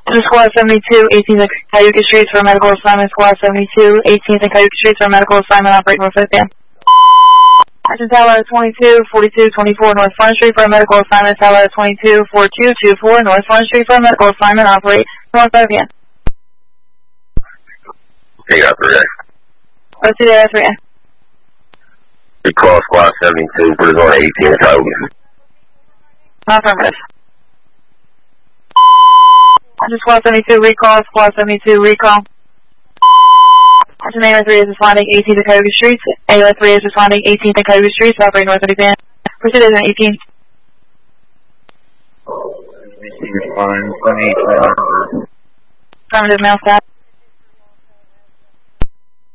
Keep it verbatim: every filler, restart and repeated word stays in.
To Squad seventy-two, eighteenth and Cayuga Streets for medical assignment. Squad seventy-two, eighteenth and Cayuga Streets for medical assignment. Operate North F M. Action Tower twenty-two, forty-two, twenty-four North Front Street for medical assignment. Tower twenty-two, forty-two, twenty-four North Front Street for medical assignment. Operate North F M. Hey, got three A. Let's do that, three A. Recall Squad seventy-two, put us on eighteen and Cayuga. Affirmative. Action Squad seventy-two, recall. Squad seventy-two, recall. Action A O three is responding eighteenth and Cayuga Streets. A O three is responding eighteenth and Cayuga Streets. Operate North of the band. Proceed as an eighteen. eighteen is fine. eighteen. Affirmative, mail staff.